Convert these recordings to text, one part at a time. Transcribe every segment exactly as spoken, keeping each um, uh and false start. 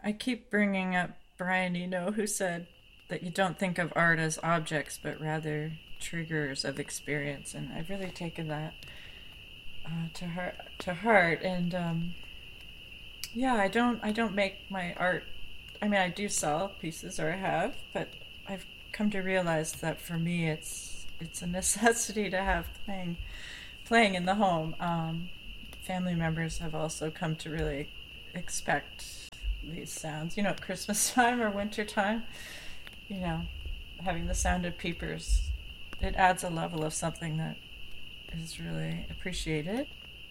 I keep bringing up Brian Eno, who said that you don't think of art as objects, but rather triggers of experience, and I've really taken that uh, to heart. To heart, and um, yeah, I don't. I don't make my art. I mean, I do sell pieces, or I have, but I've come to realize that for me, it's it's a necessity to have playing playing in the home. Um, family members have also come to really expect these sounds. You know, at Christmas time or winter time, you know, having the sound of peepers, it adds a level of something that is really appreciated.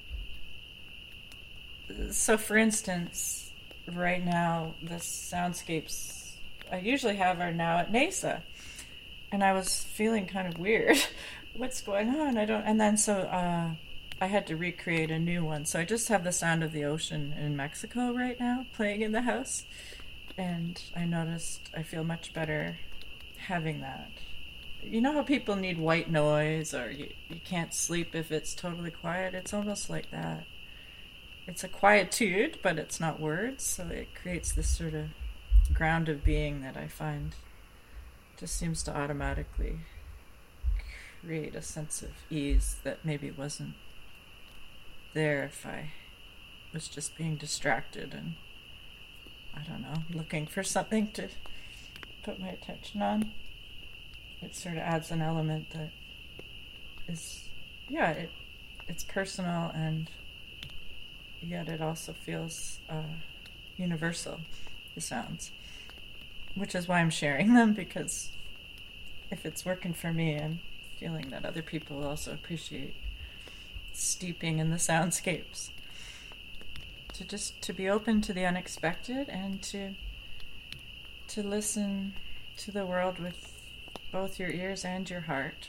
So, for instance, right now, the soundscapes I usually have are now at NASA, and I was feeling kind of weird. What's going on? I don't. And then so uh, I had to recreate a new one. So I just have the sound of the ocean in Mexico right now playing in the house, and I noticed I feel much better having that. You know how people need white noise, or you, you can't sleep if it's totally quiet? It's almost like that. It's a quietude, but it's not words, so it creates this sort of ground of being that I find just seems to automatically create a sense of ease that maybe wasn't there if I was just being distracted and, I don't know, looking for something to put my attention on. It sort of adds an element that is, yeah, it it's personal, and yet it also feels uh, universal, the sounds, which is why I'm sharing them, because if it's working for me, I'm feeling that other people also appreciate steeping in the soundscapes. To just to be open to the unexpected, and to to listen to the world with both your ears and your heart,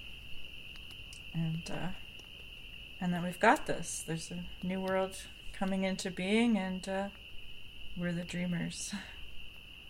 and uh, and that we've got this. There's a new world coming into being, and uh, we're the dreamers.